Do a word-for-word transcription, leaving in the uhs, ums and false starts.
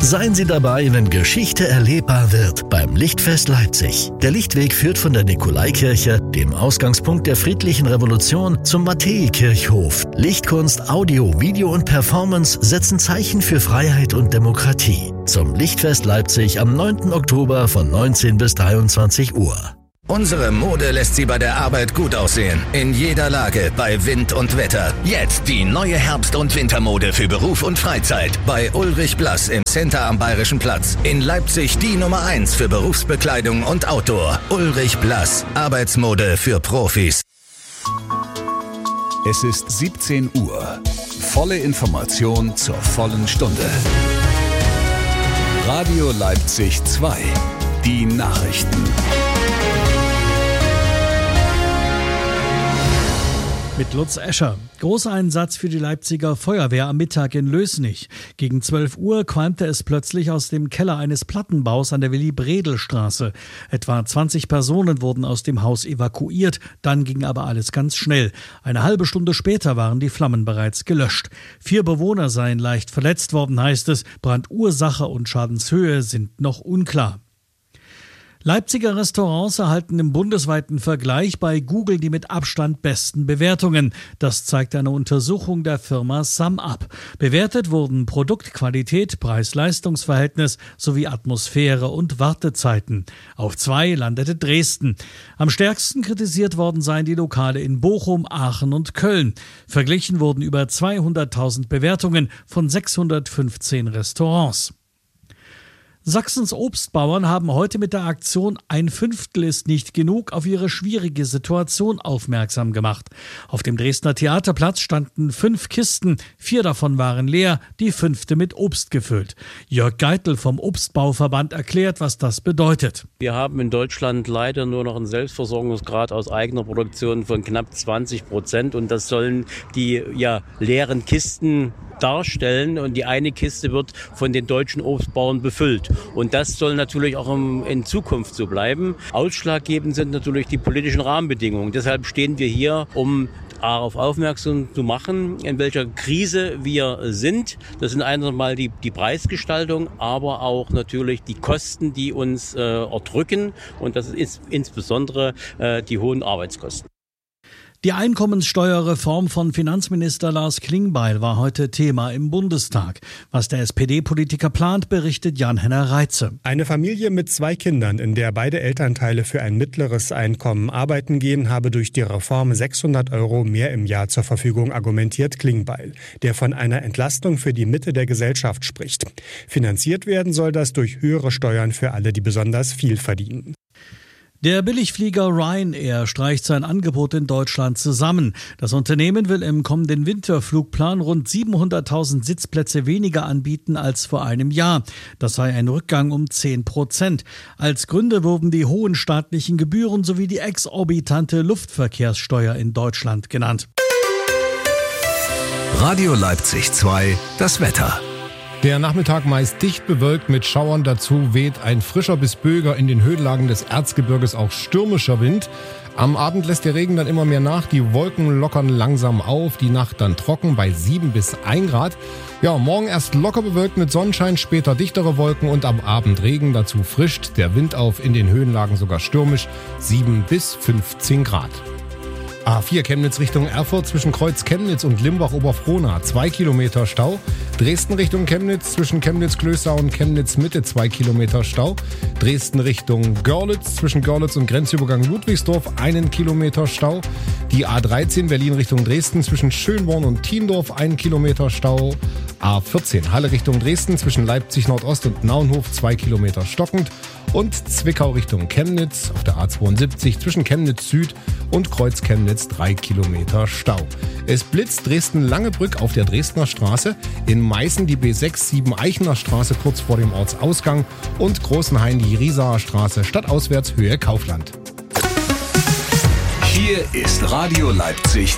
Seien Sie dabei, wenn Geschichte erlebbar wird beim Lichtfest Leipzig. Der Lichtweg führt von der Nikolaikirche, dem Ausgangspunkt der friedlichen Revolution, zum Matthäikirchhof. Lichtkunst, Audio, Video und Performance setzen Zeichen für Freiheit und Demokratie. Zum Lichtfest Leipzig am neunten Oktober von neunzehn bis dreiundzwanzig Uhr. Unsere Mode lässt Sie bei der Arbeit gut aussehen. In jeder Lage, bei Wind und Wetter. Jetzt die neue Herbst- und Wintermode für Beruf und Freizeit. Bei Ulrich Blass im Center am Bayerischen Platz. In Leipzig die Nummer eins für Berufsbekleidung und Outdoor. Ulrich Blass. Arbeitsmode für Profis. Es ist siebzehn Uhr. Volle Information zur vollen Stunde. Radio Leipzig zwei. Die Nachrichten. Mit Lutz Escher. Großeinsatz für die Leipziger Feuerwehr am Mittag in Lößnich. Gegen zwölf Uhr qualmte es plötzlich aus dem Keller eines Plattenbaus an der Willy-Bredel-Straße. Etwa zwanzig Personen wurden aus dem Haus evakuiert, dann ging aber alles ganz schnell. Eine halbe Stunde später waren die Flammen bereits gelöscht. Vier Bewohner seien leicht verletzt worden, heißt es. Brandursache und Schadenshöhe sind noch unklar. Leipziger Restaurants erhalten im bundesweiten Vergleich bei Google die mit Abstand besten Bewertungen. Das zeigt eine Untersuchung der Firma SumUp. Bewertet wurden Produktqualität, Preis-Leistungs-Verhältnis sowie Atmosphäre und Wartezeiten. Auf zwei landete Dresden. Am stärksten kritisiert worden seien die Lokale in Bochum, Aachen und Köln. Verglichen wurden über zweihunderttausend Bewertungen von sechshundertfünfzehn Restaurants. Sachsens Obstbauern haben heute mit der Aktion Ein Fünftel ist nicht genug auf ihre schwierige Situation aufmerksam gemacht. Auf dem Dresdner Theaterplatz standen fünf Kisten, vier davon waren leer, die fünfte mit Obst gefüllt. Jörg Geitel vom Obstbauverband erklärt, was das bedeutet. Wir haben in Deutschland leider nur noch einen Selbstversorgungsgrad aus eigener Produktion von knapp zwanzig Prozent und das sollen die ja, leeren Kisten darstellen und die eine Kiste wird von den deutschen Obstbauern befüllt. Und das soll natürlich auch in Zukunft so bleiben. Ausschlaggebend sind natürlich die politischen Rahmenbedingungen. Deshalb stehen wir hier, um darauf aufmerksam zu machen, in welcher Krise wir sind. Das sind einmal die, die Preisgestaltung, aber auch natürlich die Kosten, die uns äh, erdrücken. Und das ist insbesondere äh, die hohen Arbeitskosten. Die Einkommenssteuerreform von Finanzminister Lars Klingbeil war heute Thema im Bundestag. Was der S P D-Politiker plant, berichtet Jan-Henner Reitze. Eine Familie mit zwei Kindern, in der beide Elternteile für ein mittleres Einkommen arbeiten gehen, habe durch die Reform sechshundert Euro mehr im Jahr zur Verfügung, argumentiert Klingbeil, der von einer Entlastung für die Mitte der Gesellschaft spricht. Finanziert werden soll das durch höhere Steuern für alle, die besonders viel verdienen. Der Billigflieger Ryanair streicht sein Angebot in Deutschland zusammen. Das Unternehmen will im kommenden Winterflugplan rund siebenhunderttausend Sitzplätze weniger anbieten als vor einem Jahr. Das sei ein Rückgang um zehn Prozent. Als Gründe wurden die hohen staatlichen Gebühren sowie die exorbitante Luftverkehrssteuer in Deutschland genannt. Radio Leipzig zwei, das Wetter. Der Nachmittag meist dicht bewölkt mit Schauern, dazu weht ein frischer bis böiger, in den Höhenlagen des Erzgebirges auch stürmischer Wind. Am Abend lässt der Regen dann immer mehr nach, die Wolken lockern langsam auf, die Nacht dann trocken bei sieben bis ein Grad. Ja, morgen erst locker bewölkt mit Sonnenschein, später dichtere Wolken und am Abend Regen, dazu frischt der Wind auf, in den Höhenlagen sogar stürmisch, sieben bis fünfzehn Grad. A vier Chemnitz Richtung Erfurt zwischen Kreuz Chemnitz und Limbach-Oberfrohna, zwei Kilometer Stau. Dresden Richtung Chemnitz zwischen Chemnitz-Klöster und Chemnitz-Mitte, zwei Kilometer Stau. Dresden Richtung Görlitz zwischen Görlitz und Grenzübergang Ludwigsdorf, einen Kilometer Stau. Die A dreizehn Berlin Richtung Dresden zwischen Schönborn und Thiendorf, einen Kilometer Stau. A vierzehn Halle Richtung Dresden zwischen Leipzig Nordost und Naunhof, zwei Kilometer stockend. Und Zwickau Richtung Chemnitz auf der A zweiundsiebzig zwischen Chemnitz Süd und Kreuz Chemnitz, drei Kilometer Stau. Es blitzt Dresden-Langebrück auf der Dresdner Straße, in Meißen die B sechs sieben Eichener Straße kurz vor dem Ortsausgang und Großenhain die Riesaer Straße stadtauswärts Höhe Kaufland. Hier ist Radio Leipzig